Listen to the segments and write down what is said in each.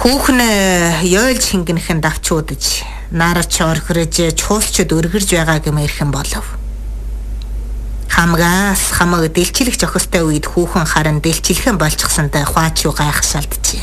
Хүүхэн ёйлж хингэнхэн давчуудаж, нарч орхирж, чуулчуд өргөрж байгаа гэмээрхэн болов. Хамгаас хамаг дэлчилэх зохистой үед хүүхэн харан дэлчилхэн болчихсонтой хуачуу гайхшаалджээ.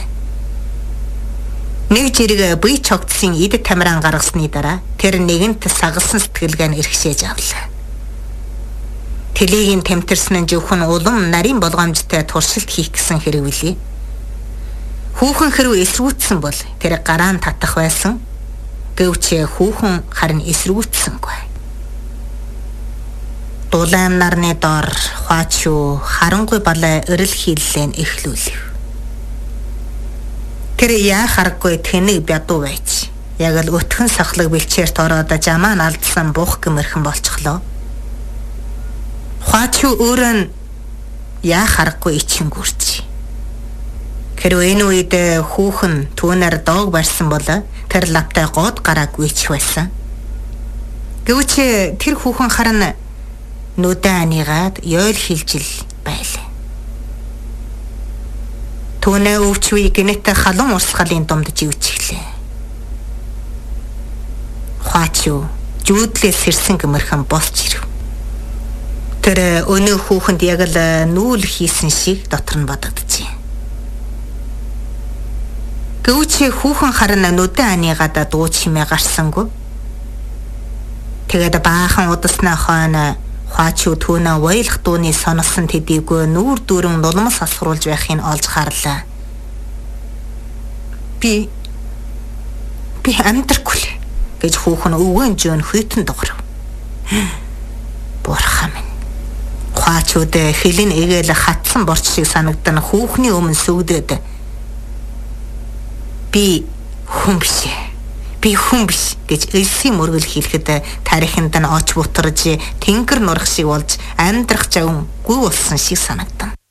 Нэг зэрэг бие чогтсын эд тамиран гаргасны дараа тэр нэгэнт сагалсан сэтгэлгээ нь эрхшээж авлаа. Тэлийг нь тэмтэрсэн нь зөвхөн улам нарийн болгоомжтой туршилт хийх гэсэн хэрэг билий. Хүүхэн хэрв эсрүүцсэн бол тэр гараа нь татах байсан. Гэвч хүүхэн харин эсрүүцсэнгүй. Дулаан нарны дор хуачуу харангуй балай өрөл хийллэн эхлүүлв. Тэр яа хараггүй тэнэг бядуу байж яг л өтгөн сахлаг бэлчээрт ороод жамаа алдсан буух гэмэрхэн болчихлоо. Хуачуу өөрөө яа хараггүй ичингүрч. Хэрвээ энэ үед хүүхэн түүнээр доог барьсан бол тэр лавтай гоод гараагүй ч байсан. Гэвч тэр хүүхэн харин нүдэ анийгаад ёйл хилжил байлаа. Түүнээ өвчвий гинэт халуун урсгалын думд живчихлээ. Хуачуу жүүдлээс сэрсэн гэмэрхэн болч ирэв. Тэр өнөө хүүхэнд яг л нүүл хийсэн шиг дотор нь бодогджээ. Гэвч хүүхэн харин нүдэ анийгаад дуу чимээ гарсангүй. Тэгээд баахан удаснаа хойно хуачуу түүнээ войлох дууны сонсон төдийгүй нүүр дүүрэн нулимс асруулж байхыг олж харлаа. Би амтрахгүй гэж хүүхэн өвгөн жөн хүйтэн дуурав. Бурхан минь. Хуачууд хилэн эгээл хатсан борч шиг санагдан хүүхний өмнө сүгдээд би хүн биш гэж элсийн мөргөл хэлэхэд тарихынд нь оч бутарж тэнгэр нурах шиг болж амьдрах жавгүй болсон шиг санагдав.